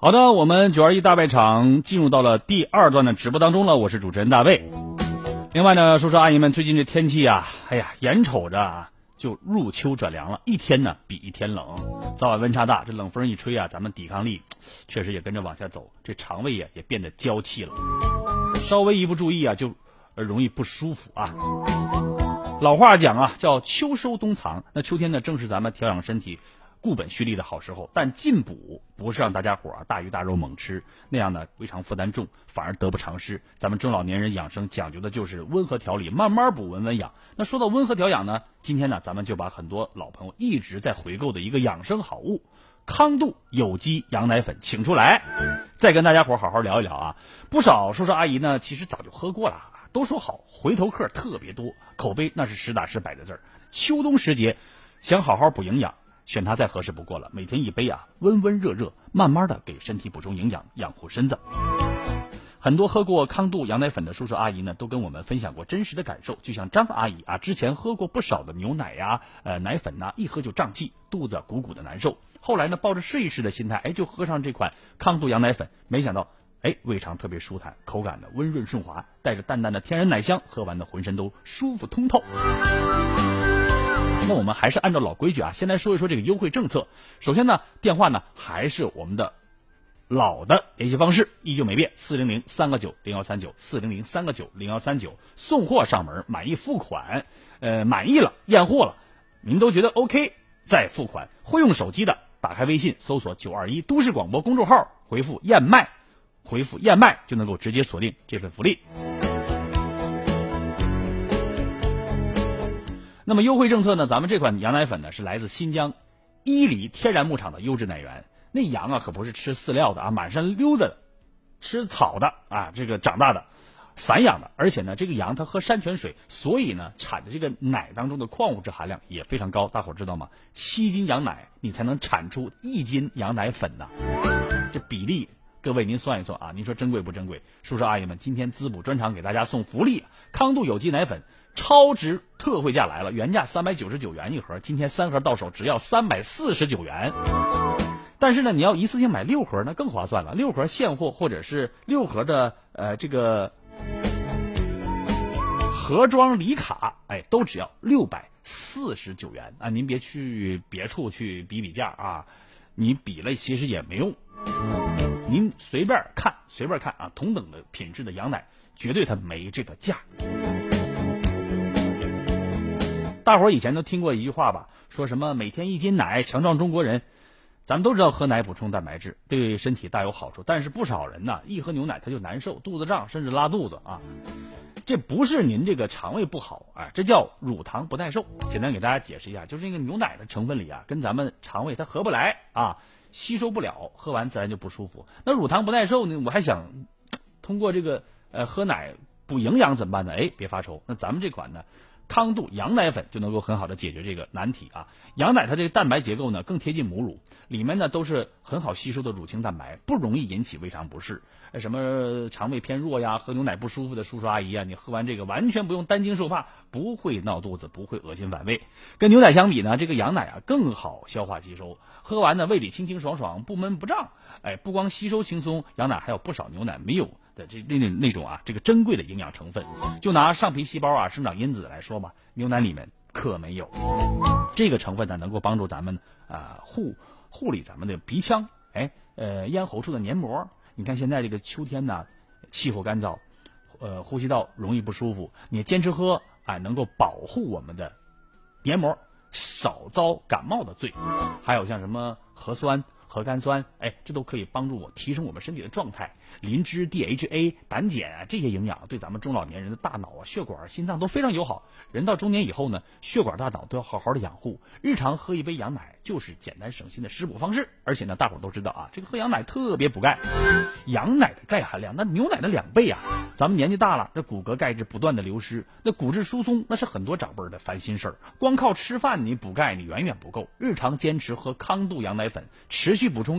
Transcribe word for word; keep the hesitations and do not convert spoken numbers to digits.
好的，我们九二一大卖场进入到了第二段的直播当中了，我是主持人大卫。另外呢，叔叔阿姨们，最近这天气啊，哎呀，眼瞅着啊就入秋转凉了，一天呢比一天冷，早晚温差大，这冷风一吹啊，咱们抵抗力确实也跟着往下走，这肠胃也也变得娇气了，稍微一不注意啊，就容易不舒服啊。老话讲啊，叫秋收冬藏，那秋天呢正是咱们调养身体固本蓄力的好时候，但进补不是让大家伙啊大鱼大肉猛吃，那样呢胃肠负担重，反而得不偿失。咱们中老年人养生讲究的就是温和调理，慢慢补，温温养。那说到温和调养呢，今天呢咱们就把很多老朋友一直在回购的一个养生好物康度有机羊奶粉请出来，再跟大家伙好好聊一聊啊。不少叔叔阿姨呢其实早就喝过了，都说好，回头客特别多，口碑那是实打实摆在这儿。秋冬时节想好好补营养，选它再合适不过了，每天一杯啊，温温热热，慢慢的给身体补充营养，养护身子。很多喝过康度羊奶粉的叔叔阿姨呢，都跟我们分享过真实的感受。就像张阿姨啊，之前喝过不少的牛奶呀、呃奶粉呐、啊，一喝就胀气，肚子鼓鼓的难受。后来呢，抱着试一试的心态，哎，就喝上这款康度羊奶粉，没想到，哎，胃肠特别舒坦，口感呢温润顺滑，带着淡淡的天然奶香，喝完的浑身都舒服通透。那我们还是按照老规矩啊，先来说一说这个优惠政策。首先呢，电话呢还是我们的老的联系方式，依旧没变，四零零三个九零幺三九，四零零三个九零幺三九，送货上门，满意付款，呃，满意了验货了，您都觉得 OK， 再付款。会用手机的，打开微信搜索九二一都市广播公众号，回复燕麦，回复燕麦就能够直接锁定这份福利。那么优惠政策呢？咱们这款羊奶粉呢是来自新疆伊犁天然牧场的优质奶源。那羊啊可不是吃饲料的啊，满山溜达的，吃草的啊，这个长大的，散养的。而且呢，这个羊它喝山泉水，所以呢产的这个奶当中的矿物质含量也非常高。大伙儿知道吗？七斤羊奶你才能产出一斤羊奶粉呐，这比例各位您算一算啊，您说珍贵不珍贵？叔叔阿姨们，今天滋补专场给大家送福利，康度有机奶粉。超值特惠价来了，原价三百九十九元一盒，今天三盒到手只要三百四十九元。但是呢，你要一次性买六盒，那更划算了，六盒现货或者是六盒的呃这个盒装礼卡，哎，都只要六百四十九元啊！您别去别处去比比价啊，你比了其实也没用。您随便看，随便看啊，同等的品质的羊奶，绝对它没这个价。大伙儿以前都听过一句话吧，说什么每天一斤奶强壮中国人。咱们都知道喝奶补充蛋白质对身体大有好处，但是不少人呢一喝牛奶他就难受，肚子胀，甚至拉肚子啊。这不是您这个肠胃不好啊，这叫乳糖不耐受。简单给大家解释一下，就是那个牛奶的成分里啊，跟咱们肠胃它合不来啊，吸收不了，喝完自然就不舒服。那乳糖不耐受呢，我还想通过这个呃喝奶补营养怎么办呢？哎，别发愁，那咱们这款呢康度羊奶粉就能够很好的解决这个难题啊。羊奶它这个蛋白结构呢更贴近母乳，里面呢都是很好吸收的乳清蛋白，不容易引起胃肠不适。什么肠胃偏弱呀，喝牛奶不舒服的叔叔阿姨啊，你喝完这个完全不用担惊受怕，不会闹肚子，不会恶心反胃。跟牛奶相比呢，这个羊奶啊更好消化吸收，喝完呢胃里清清爽爽，不闷不胀。哎，不光吸收轻松，羊奶还有不少牛奶没有的这那那种啊这个珍贵的营养成分。就拿上皮细胞啊生长因子来说吧，牛奶里面可没有。这个成分呢能够帮助咱们啊、呃、护护理咱们的鼻腔，哎呃咽喉处的黏膜。你看现在这个秋天呢气候干燥，呃呼吸道容易不舒服，你坚持喝啊、哎、能够保护我们的黏膜少遭感冒的罪。还有像什么核酸核苷酸，哎，这都可以帮助我提升我们身体的状态。磷脂 D H A 胆碱啊，这些营养对咱们中老年人的大脑啊、血管、心脏都非常友好。人到中年以后呢，血管、大脑都要好好的养护。日常喝一杯羊奶就是简单省心的食补方式。而且呢，大伙都知道啊，这个喝羊奶特别补钙，羊奶的钙含量那牛奶的两倍啊。咱们年纪大了，这骨骼钙质不断的流失，那骨质疏松那是很多长辈的烦心事儿。光靠吃饭你补钙你远远不够，日常坚持喝康度羊奶粉，持续补充